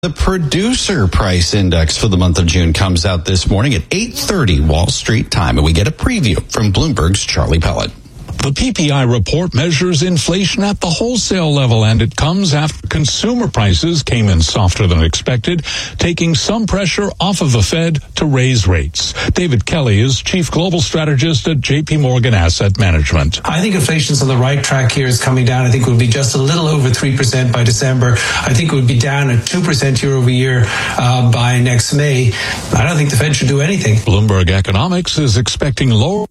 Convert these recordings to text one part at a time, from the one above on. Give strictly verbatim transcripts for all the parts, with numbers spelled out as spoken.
The producer price index for the month of June comes out this morning at eight thirty Wall Street time, and we get a preview from Bloomberg's Charlie Pellet. The P P I report measures inflation at the wholesale level, and it comes after consumer prices came in softer than expected, taking some pressure off of the Fed to raise rates. David Kelly is chief global strategist at J P Morgan Asset Management. I think inflation's on the right track here. It's coming down. I think it will be just a little over three percent by December. I think it would be down at two percent year over year uh, by next May. I don't think the Fed should do anything. Bloomberg Economics is expecting lower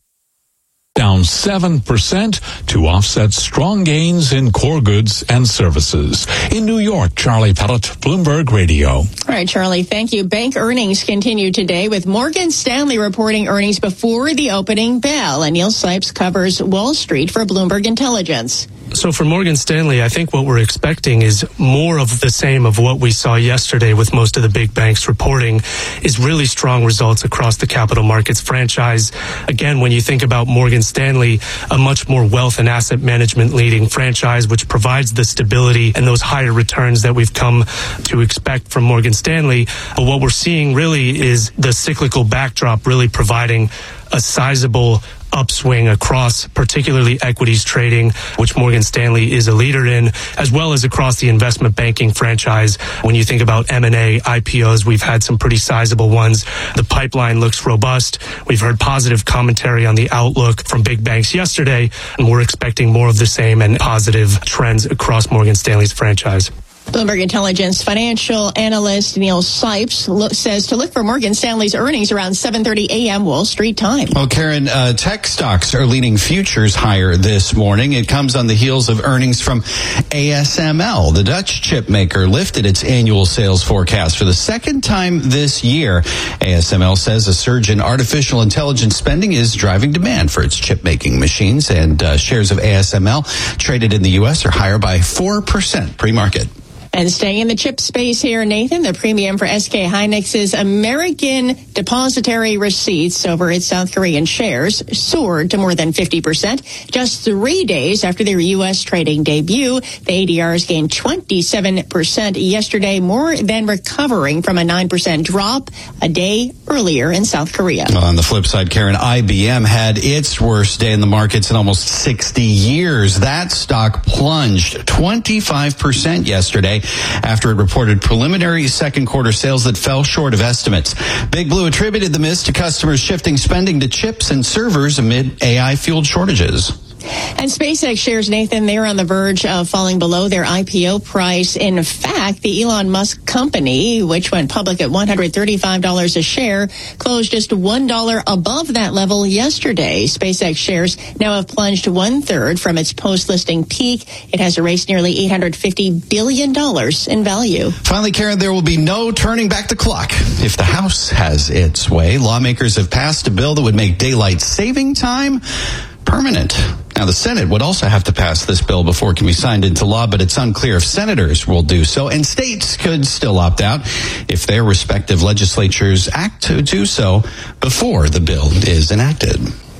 down seven percent to offset strong gains in core goods and services. In New York, Charlie Pellet, Bloomberg Radio. All right, Charlie, thank you. Bank earnings continue today with Morgan Stanley reporting earnings before the opening bell. And Neil Sipes covers Wall Street for Bloomberg Intelligence. So for Morgan Stanley, I think what we're expecting is more of the same of what we saw yesterday with most of the big banks reporting is really strong results across the capital markets franchise. Again, when you think about Morgan Stanley, a much more wealth and asset management leading franchise, which provides the stability and those higher returns that we've come to expect from Morgan Stanley. But what we're seeing really is the cyclical backdrop really providing a sizable upswing across particularly equities trading, which Morgan Stanley is a leader in, as well as across the investment banking franchise. When you think about M and A, I P Os, we've had some pretty sizable ones. The pipeline looks robust. We've heard positive commentary on the outlook from big banks yesterday, and we're expecting more of the same and positive trends across Morgan Stanley's franchise. Bloomberg Intelligence financial analyst Neil Sipes look, says to look for Morgan Stanley's earnings around seven thirty a.m. Wall Street time. Well, Karen, uh, tech stocks are leading futures higher this morning. It comes on the heels of earnings from A S M L. The Dutch chip maker lifted its annual sales forecast for the second time this year. A S M L says a surge in artificial intelligence spending is driving demand for its chip-making machines, and uh, shares of A S M L traded in the U S are higher by four percent pre-market. And staying in the chip space here, Nathan, the premium for S K Hynix's American depository receipts over its South Korean shares soared to more than fifty percent. Just three days after their U S trading debut, the A D Rs gained twenty-seven percent yesterday, more than recovering from a nine percent drop a day earlier in South Korea. Well, on the flip side, Karen, I B M had its worst day in the markets in almost sixty years. That stock plunged twenty-five percent yesterday after it reported preliminary second quarter sales that fell short of estimates. Big Blue attributed the miss to customers shifting spending to chips and servers amid A I-fueled shortages. And SpaceX shares, Nathan, they're on the verge of falling below their I P O price. In fact, the Elon Musk company, which went public at one hundred thirty-five dollars a share, closed just one dollar above that level yesterday. SpaceX shares now have plunged one-third from its post-listing peak. It has erased nearly eight hundred fifty billion dollars in value. Finally, Karen, there will be no turning back the clock if the House has its way. Lawmakers have passed a bill that would make daylight saving time permanent. Now, the Senate would also have to pass this bill before it can be signed into law, but it's unclear if senators will do so, and states could still opt out if their respective legislatures act to do so before the bill is enacted.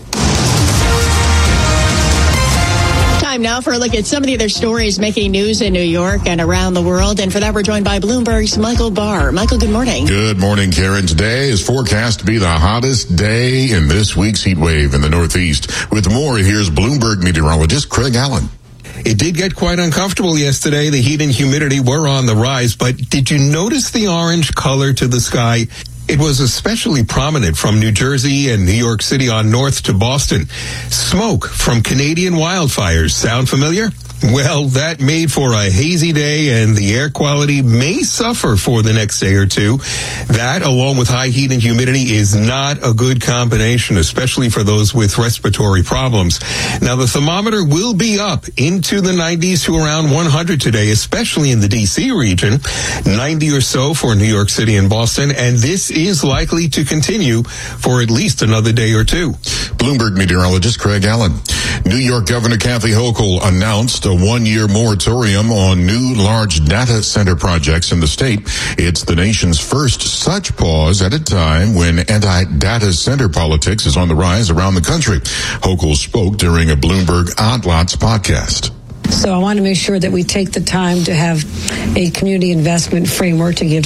Time now for a look at some of the other stories making news in New York and around the world. And for that, we're joined by Bloomberg's Michael Barr. Michael, good morning. Good morning, Karen. Today is forecast to be the hottest day in this week's heat wave in the Northeast. With more, here's Bloomberg meteorologist Craig Allen. It did get quite uncomfortable yesterday. The heat and humidity were on the rise, but did you notice the orange color to the sky? It was especially prominent from New Jersey and New York City on north to Boston. Smoke from Canadian wildfires. Sound familiar? Well, that made for a hazy day, and the air quality may suffer for the next day or two. That, along with high heat and humidity, is not a good combination, especially for those with respiratory problems. Now, the thermometer will be up into the nineties to around one hundred today, especially in the D C region, ninety or so for New York City and Boston, and this is likely to continue for at least another day or two. Bloomberg meteorologist Craig Allen. New York Governor Kathy Hochul announced a one-year moratorium on new large data center projects in the state. It's the nation's first such pause at a time when anti-data center politics is on the rise around the country. Hochul spoke during a Bloomberg Odd Lots podcast. So I want to make sure that we take the time to have a community investment framework to give